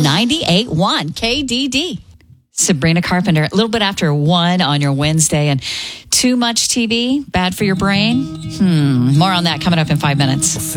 98.1 KDD. Sabrina Carpenter, a little bit after 1 on your Wednesday. And too much TV, bad for your brain? More on that coming up in 5 minutes.